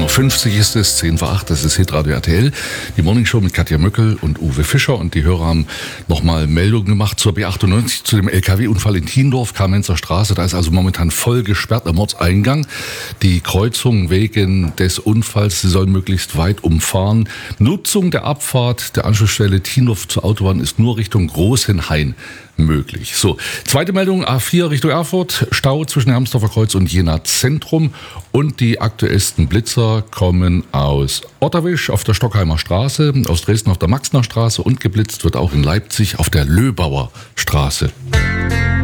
10.50 Uhr ist es, 10 vor 8, das ist Hitradio RTL. Die Morningshow mit Katja Möckel und Uwe Fischer. Und die Hörer haben nochmal Meldungen gemacht zur B98, zu dem LKW-Unfall in Thiendorf, Kamenzer Straße. Da ist also momentan voll gesperrt am Ortseingang. Die Kreuzung wegen des Unfalls, sie sollen möglichst weit umfahren. Nutzung der Abfahrt der Anschlussstelle Thiendorf zur Autobahn ist nur Richtung Großenhain möglich. So, zweite Meldung, A4 Richtung Erfurt, Stau zwischen Hermsdorfer Kreuz und Jena Zentrum. Und die aktuellsten Blitzer kommen aus Otterwisch auf der Stockheimer Straße, aus Dresden auf der Maxner Straße und geblitzt wird auch in Leipzig auf der Löbauer Straße.